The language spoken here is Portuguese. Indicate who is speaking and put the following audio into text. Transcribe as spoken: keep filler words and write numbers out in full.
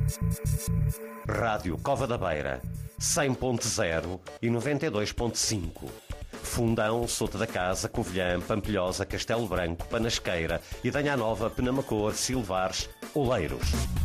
Speaker 1: Rádio Cova da Beira, cem ponto zero e noventa e dois ponto cinco. Fundão, Souto da Casa, Covilhã, Pampilhosa, Castelo Branco, Panasqueira, Idanha Nova, Penamacor, Silvares, Oleiros.